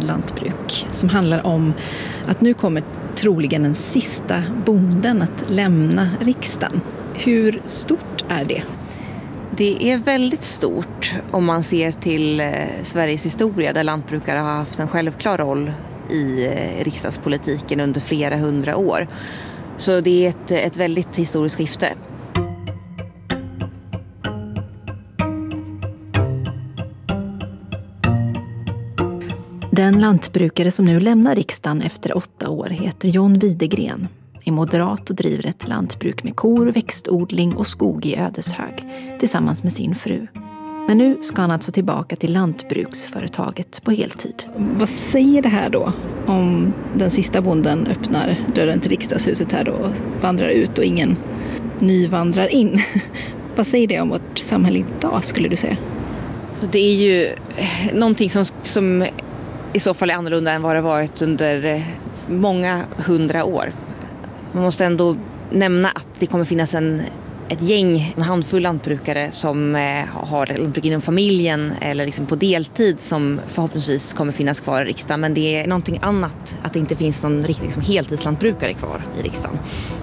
lantbruk som handlar om att nu kommer troligen den sista bonden att lämna riksdagen. Hur stort är det? Det är väldigt stort om man ser till Sveriges historia där lantbrukare har haft en självklar roll i riksdagspolitiken under flera hundra år. Så det är ett väldigt historiskt skifte. Den lantbrukare som nu lämnar riksdagen efter 8 år heter John Widegren. Är moderat och driver ett lantbruk med kor, växtodling och skog i Ödeshög tillsammans med sin fru. Men nu ska han alltså tillbaka till lantbruksföretaget på heltid. Vad säger det här då om den sista bonden öppnar dörren till riksdagshuset här då och vandrar ut och ingen ny vandrar in? Vad säger det om vårt samhälle idag skulle du säga? Så det är ju någonting som i så fall är annorlunda än vad det varit under många 100 år. Man måste ändå nämna att det kommer finnas en handfull lantbrukare som har lantbruk inom familjen eller liksom på deltid som förhoppningsvis kommer finnas kvar i riksdagen. Men det är någonting annat att det inte finns någon riktigt liksom heltidslantbrukare kvar i riksdagen.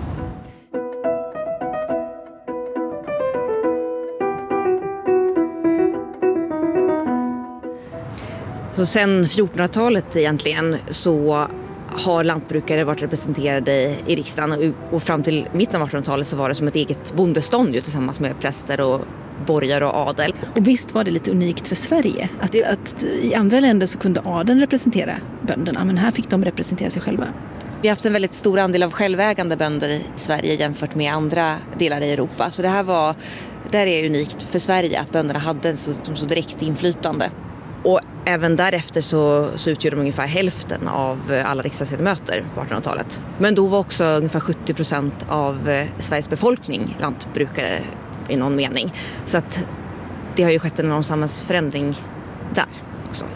Så sen 1400-talet egentligen så har lantbrukare varit representerade i riksdagen och fram till mitten av 1800-talet så var det som ett eget bondestånd tillsammans med präster och borgare och adel. Och visst var det lite unikt för Sverige att i andra länder så kunde adeln representera bönderna men här fick de representera sig själva. Vi har haft en väldigt stor andel av självägande bönder i Sverige jämfört med andra delar i Europa. Så det är unikt för Sverige att bönderna hade så direkt inflytande. Och även därefter så utgör de ungefär hälften av alla riksdagsledamöter på 1800-talet. Men då var också ungefär 70% av Sveriges befolkning lantbrukare i någon mening. Så att det har ju skett en samhällsförändring där också.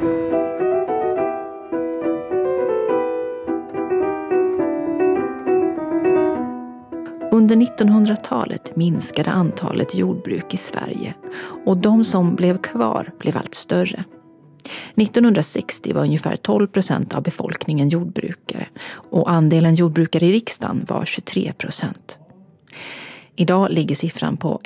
Under 1900-talet minskade antalet jordbruk i Sverige och de som blev kvar blev allt större. 1960 var ungefär 12% av befolkningen jordbrukare och andelen jordbrukare i riksdagen var 23%. Idag ligger siffran på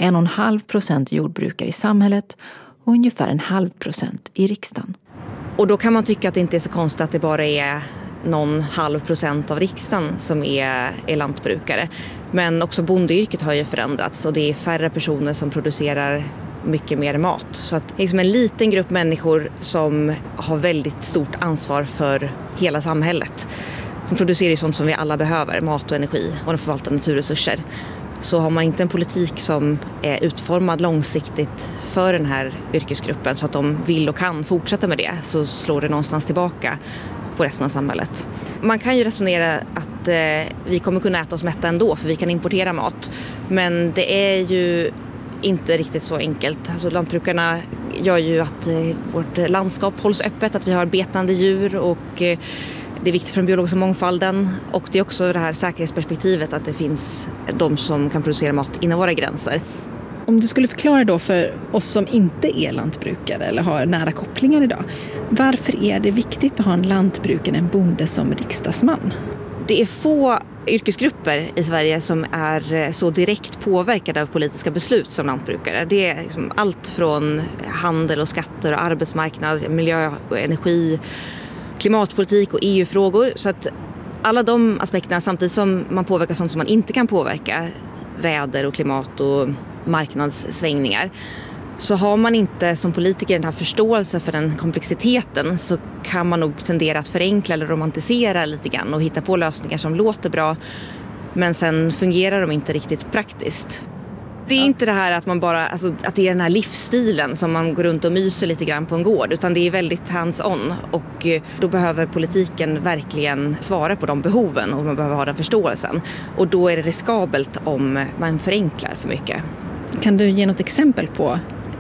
1,5% jordbrukare i samhället och ungefär 0,5% i riksdagen. Och då kan man tycka att det inte är så konstigt att det bara är någon 0,5% av riksdagen som är lantbrukare. Men också bondeyrket har ju förändrats och det är färre personer som producerar mycket mer mat. Så att det är liksom en liten grupp människor som har väldigt stort ansvar för hela samhället. De producerar ju sånt som vi alla behöver, mat och energi och de förvaltar naturresurser. Så har man inte en politik som är utformad långsiktigt för den här yrkesgruppen så att de vill och kan fortsätta med det så slår det någonstans tillbaka på resten av samhället. Man kan ju resonera att vi kommer kunna äta oss mätta ändå för vi kan importera mat. Men det är ju inte riktigt så enkelt. Alltså, lantbrukarna gör ju att vårt landskap hålls öppet, att vi har betande djur och det är viktigt för den biologiska mångfalden. Och det är också det här säkerhetsperspektivet att det finns de som kan producera mat inom våra gränser. Om du skulle förklara då för oss som inte är lantbrukare eller har nära kopplingar idag. Varför är det viktigt att ha en lantbrukare, en bonde som riksdagsman? Det är få yrkesgrupper i Sverige som är så direkt påverkade av politiska beslut som lantbrukare. Det är liksom allt från handel och skatter och arbetsmarknad, miljö och energi, klimatpolitik och EU-frågor. Så att alla de aspekterna samtidigt som man påverkar sånt som man inte kan påverka, väder och klimat och marknadssvängningar. Så har man inte som politiker den här förståelse för den komplexiteten så kan man nog tendera att förenkla eller romantisera lite grann och hitta på lösningar som låter bra men sen fungerar de inte riktigt praktiskt. Det är inte det här att man bara, att det är den här livsstilen som man går runt och myser lite grann på en gård utan det är väldigt hands-on och då behöver politiken verkligen svara på de behoven och man behöver ha den förståelsen och då är det riskabelt om man förenklar för mycket. Kan du ge något exempel på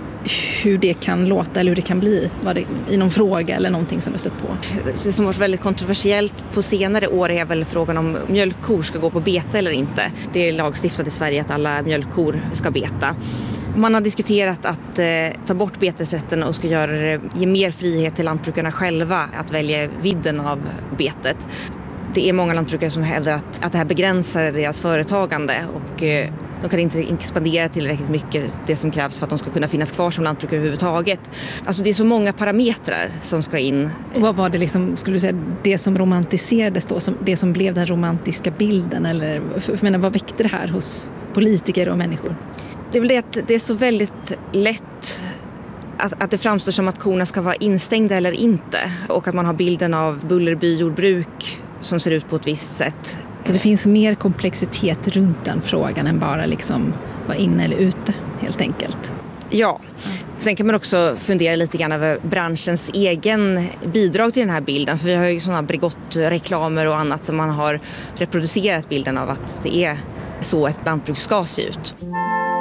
hur det kan låta eller hur det kan bli i någon fråga eller någonting som du stött på? Det som varit väldigt kontroversiellt på senare år är väl frågan om mjölkkor ska gå på bete eller inte. Det är lagstiftat i Sverige att alla mjölkkor ska beta. Man har diskuterat att ta bort betesrätten och ge mer frihet till lantbrukarna själva att välja vidden av betet. Det är många lantbrukare som hävdar att det här begränsar deras företagande och de kan inte expandera tillräckligt mycket det som krävs för att de ska kunna finnas kvar som lantbrukare överhuvudtaget. Alltså det är så många parametrar som ska in. Och vad var det liksom, skulle du säga, det som romantiserades då, det som blev den romantiska bilden? Eller, vad väckte det här hos politiker och människor? Det är väl det att det är så väldigt lätt att det framstår som att korna ska vara instängda eller inte. Och att man har bilden av Bullerby-jordbruk som ser ut på ett visst sätt. Så det finns mer komplexitet runt den frågan än bara liksom vara inne eller ute helt enkelt? Ja. Sen kan man också fundera lite grann över branschens egen bidrag till den här bilden. För vi har ju sådana Bregott-reklamer och annat som man har reproducerat bilden av att det är så ett lantbruk ska se ut.